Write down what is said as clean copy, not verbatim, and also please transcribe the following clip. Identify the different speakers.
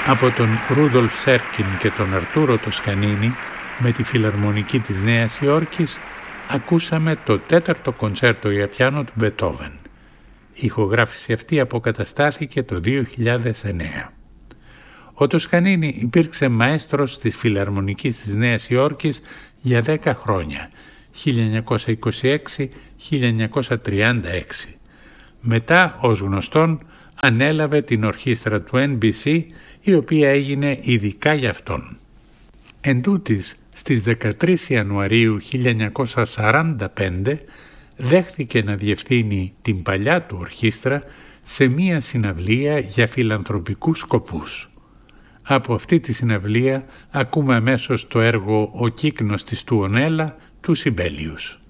Speaker 1: Από τον Ρούντολφ Σέρκιν και τον Αρτούρο Τοσκανίνη με τη Φιλαρμονική της Νέας Υόρκης ακούσαμε το 4ο κοντσέρτο για πιάνο του Μπετόβεν. Η ηχογράφηση αυτή αποκαταστάθηκε το 2009. Ο Τοσκανίνη υπήρξε μαέστρος της Φιλαρμονικής της Νέας Υόρκης για 10 χρόνια, 1926-1936. Μετά, ως γνωστόν, ανέλαβε την ορχήστρα του NBC, η οποία έγινε ειδικά για αυτόν. Εντούτοις, στις 13 Ιανουαρίου 1945 δέχθηκε να διευθύνει την παλιά του ορχήστρα σε μία συναυλία για φιλανθρωπικούς σκοπούς. Από αυτή τη συναυλία ακούμε αμέσως το έργο «Ο κύκνος της Τουονέλα» του Σιμπέλιους.